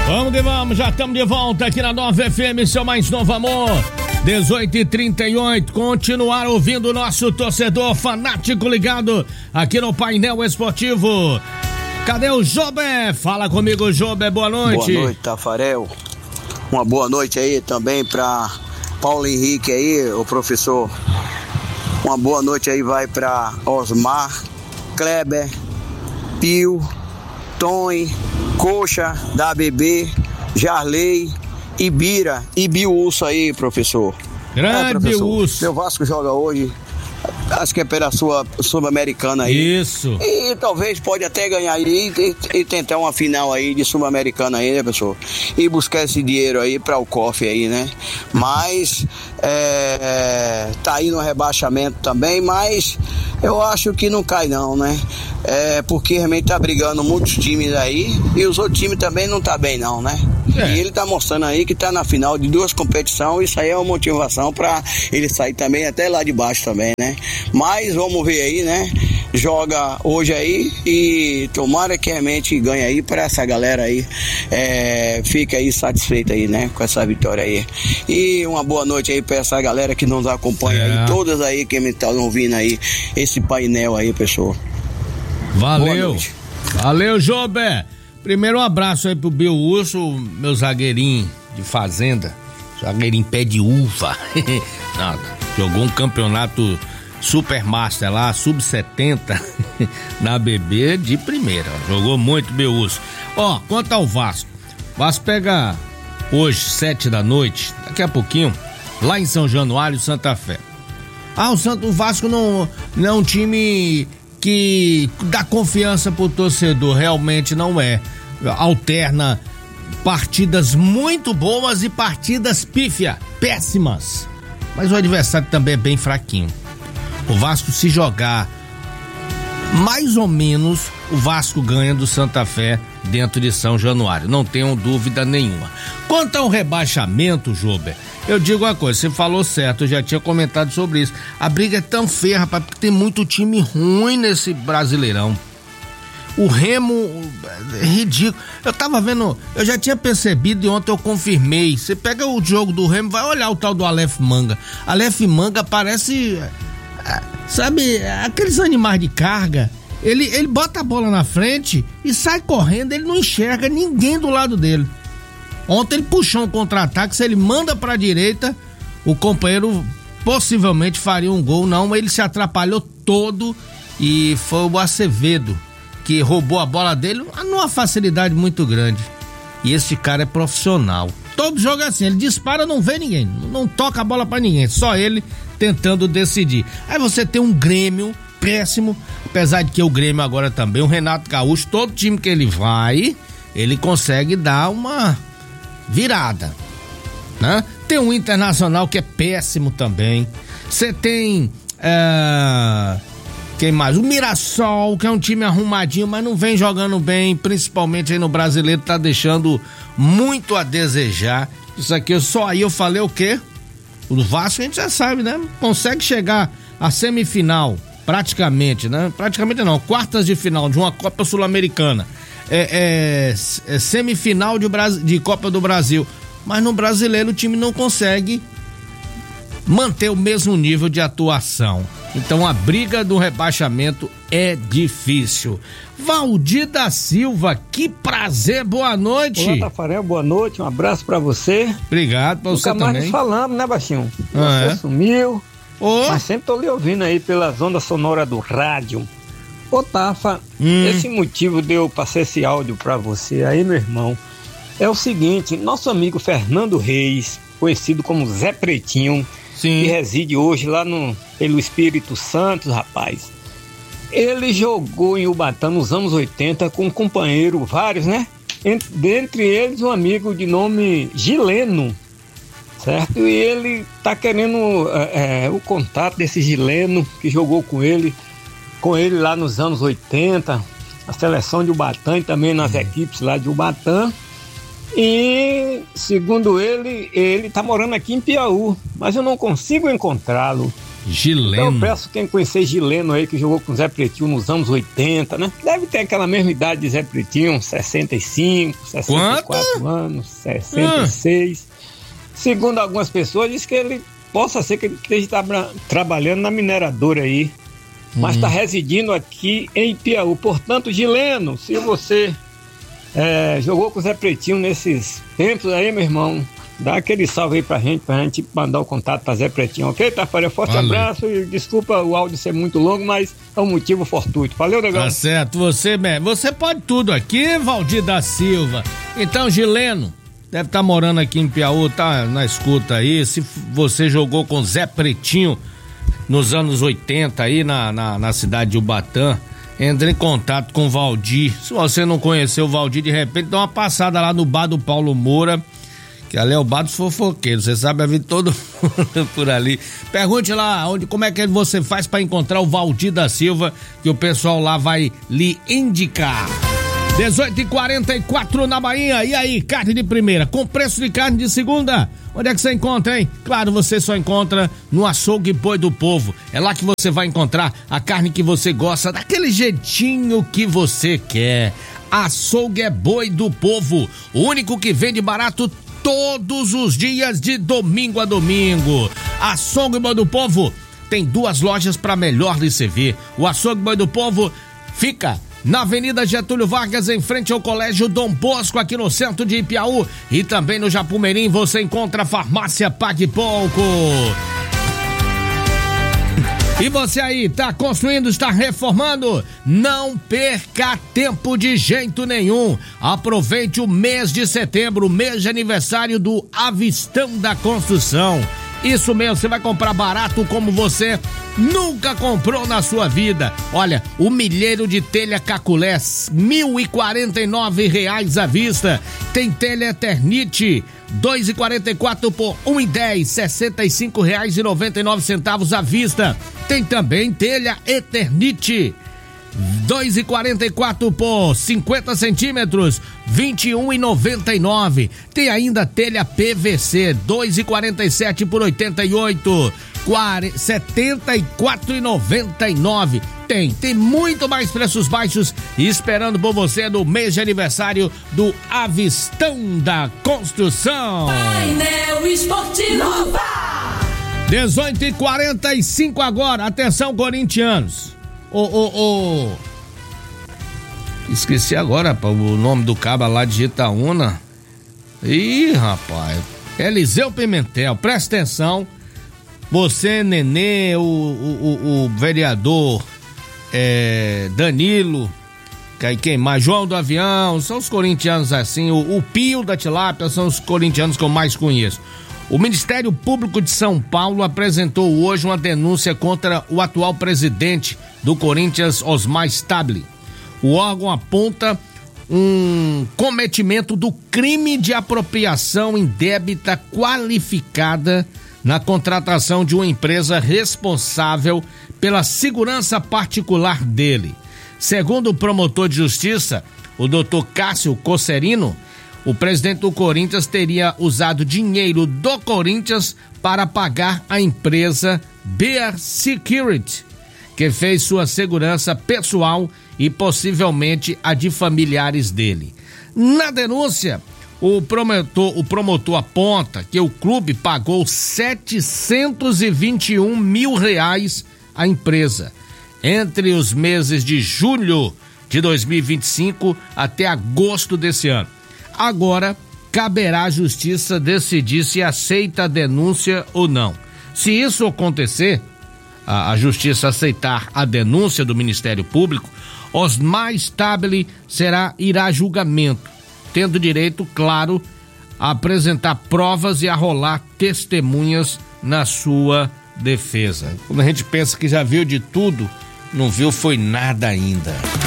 Vamos que vamos, já estamos de volta aqui na Nova FM, seu mais novo amor. 18h38, continuar ouvindo o nosso torcedor fanático ligado aqui no painel esportivo. Cadê o Jobé? Fala comigo, Jobé, boa noite. Boa noite, Tafarel. Uma boa noite aí também pra Paulo Henrique aí, o professor. Uma boa noite aí vai pra Osmar, Kleber, Pio, Tony, Coxa, da BB, Jarley, Ibira e Biúso aí, professor. Grande Biúso. Meu Vasco joga hoje, acho que é pela Sul-Americana aí. Isso. E talvez pode até ganhar aí e tentar uma final aí de Sul-Americana aí, né, pessoal? E buscar esse dinheiro aí para o cofre aí, né? Mas tá aí no rebaixamento também, mas eu acho que não cai não, né? Porque realmente tá brigando muitos times aí e os outros times também não tá bem não, né? E ele tá mostrando aí que tá na final de 2 competições, isso aí é uma motivação pra ele sair também até lá de baixo também, né? Mas vamos ver aí, né? Joga hoje aí e tomara que realmente ganhe aí pra essa galera aí, fica aí satisfeita aí, né? Com essa vitória aí. E uma boa noite aí pra essa galera que nos acompanha aí, todas aí que me estão ouvindo aí, esse painel aí, pessoal. Valeu. Valeu, Jobé. Primeiro um abraço aí pro Biúso, meu zagueirinho de fazenda, zagueirinho pé de uva. Não, jogou um campeonato Super Master lá, sub-70 na BB de primeira, jogou muito Biúso. Ó, quanto ao Vasco, Vasco pega hoje 7 da noite, daqui a pouquinho, lá em São Januário, Santa Fé. O Vasco não é um time que dá confiança pro torcedor, realmente não é. Alterna partidas muito boas e partidas péssimas. Mas o adversário também é bem fraquinho. O Vasco, se jogar mais ou menos, o Vasco ganha do Santa Fé dentro de São Januário, não tenham dúvida nenhuma. Quanto ao rebaixamento, Jober, eu digo uma coisa, você falou certo, eu já tinha comentado sobre isso. A briga é tão feia, rapaz, porque tem muito time ruim nesse Brasileirão. O Remo é ridículo. Eu tava vendo, eu já tinha percebido e ontem eu confirmei. Você pega o jogo do Remo, vai olhar o tal do Aleph Manga. Aleph Manga parece, sabe, aqueles animais de carga. Ele bota a bola na frente e sai correndo, ele não enxerga ninguém do lado dele. Ontem ele puxou um contra-ataque, se ele manda pra direita, o companheiro possivelmente faria um gol, não, ele se atrapalhou todo e foi o Acevedo que roubou a bola dele numa facilidade muito grande. E esse cara é profissional. Todo jogo é assim, ele dispara, não vê ninguém, não toca a bola pra ninguém, só ele tentando decidir. Aí você tem um Grêmio péssimo, apesar de que o Grêmio agora também, o Renato Gaúcho, todo time que ele vai, ele consegue dar uma virada, né? Tem um Internacional que é péssimo também. Você tem quem mais? O Mirassol, que é um time arrumadinho, mas não vem jogando bem, principalmente aí no Brasileiro, tá deixando muito a desejar. Isso aqui, só aí eu falei o quê? O Vasco a gente já sabe, né? Consegue chegar à semifinal, praticamente, né? Praticamente não, quartas de final de uma Copa Sul-Americana. Semifinal de Copa do Brasil. Mas no Brasileiro o time não consegue manter o mesmo nível de atuação. Então a briga do rebaixamento é difícil. Valdir da Silva, que prazer, boa noite. Olá, Tafarel, boa noite, um abraço pra você. Obrigado pra você também. Nunca mais falamos, né, Baixinho? Você sumiu, mas sempre tô lhe ouvindo aí pelas ondas sonoras do rádio. Ô, Tafa, esse motivo de eu passar esse áudio pra você aí, meu irmão, é o seguinte: nosso amigo Fernando Reis, conhecido como Zé Pretinho, que reside hoje lá pelo Espírito Santo, rapaz, ele jogou em Ubatã nos anos 80 com um companheiro, vários, né? Dentre eles um amigo de nome Gileno, certo? E ele tá querendo o contato desse Gileno que jogou com ele lá nos anos 80, a seleção de Ubatã e também nas equipes lá de Ubatã. E segundo ele tá morando aqui em Piauí, mas eu não consigo encontrá-lo. Gileno. Então eu peço quem conhecer Gileno aí, que jogou com o Zé Pretinho nos anos 80, né? Deve ter aquela mesma idade de Zé Pretinho, 65, 64 Quanto? anos, 66. Segundo algumas pessoas, diz que ele possa ser que ele esteja trabalhando na mineradora aí, mas está residindo aqui em Piauí. Portanto, Gileno, se você jogou com o Zé Pretinho nesses tempos aí, meu irmão, dá aquele salve aí pra gente mandar o contato pra Zé Pretinho, ok, Tafarel? Forte abraço e desculpa o áudio ser muito longo, mas é um motivo fortuito. Valeu, negão. Tá certo, você pode tudo aqui, Valdir da Silva. Então, Gileno, deve estar morando aqui em Piauí, tá na escuta aí. Se você jogou com Zé Pretinho nos anos 80 aí na cidade de Ubatã, entre em contato com o Valdir. Se você não conheceu o Valdir, de repente dá uma passada lá no bar do Paulo Moura, que ali é o bar dos fofoqueiros, você sabe a vida todo mundo por ali. Pergunte lá como é que você faz para encontrar o Valdir da Silva, que o pessoal lá vai lhe indicar. 18h44 na Bahia. E aí, carne de primeira com preço de carne de segunda? Onde é que você encontra, hein? Claro, você só encontra no Açougue Boi do Povo. É lá que você vai encontrar a carne que você gosta, daquele jeitinho que você quer. Açougue Boi do Povo, o único que vende barato todos os dias de domingo a domingo. Açougue Boi do Povo tem 2 lojas para melhor lhe servir. O Açougue Boi do Povo fica na Avenida Getúlio Vargas, em frente ao Colégio Dom Bosco, aqui no centro de Ipiaú. E também no Japumirim você encontra a Farmácia Pague Pouco. E você aí, tá construindo, está reformando? Não perca tempo de jeito nenhum. Aproveite o mês de setembro, mês de aniversário do Avistão da Construção. Isso mesmo, você vai comprar barato como você nunca comprou na sua vida. Olha, o milheiro de telha Caculé, R$1.049 à vista. Tem telha Eternite, R$2,44 por R$1,10, R$65,99 à vista. Tem também telha Eternite, R$2,44 por 50 centímetros, R$21,99. Tem ainda telha PVC, R$2,47 por 88, R$74,99. Tem muito mais preços baixos esperando por você no mês de aniversário do Avistão da Construção. Painel Esportivo. 18h45 agora. Atenção, corintianos. Esqueci agora o nome do caba lá de Itaúna. Ih, rapaz. Eliseu Pimentel, presta atenção. Você, Nenê, o vereador Danilo, quem mais? João do Avião, são os corintianos assim. O Pio da Tilápia são os corintianos que eu mais conheço. O Ministério Público de São Paulo apresentou hoje uma denúncia contra o atual presidente do Corinthians, Osmar Stabile. O órgão aponta um cometimento do crime de apropriação indébita qualificada na contratação de uma empresa responsável pela segurança particular dele. Segundo o promotor de justiça, o Dr. Cássio Cosserino, o presidente do Corinthians teria usado dinheiro do Corinthians para pagar a empresa Bear Security, que fez sua segurança pessoal e possivelmente a de familiares dele. Na denúncia, o promotor aponta que o clube pagou R$721 mil à empresa entre os meses de julho de 2025 até agosto desse ano. Agora, caberá à justiça decidir se aceita a denúncia ou não. Se isso acontecer, a justiça aceitar a denúncia do Ministério Público, Osmar Stabile irá a julgamento, tendo direito, claro, a apresentar provas e a rolar testemunhas na sua defesa. Quando a gente pensa que já viu de tudo, não viu foi nada ainda.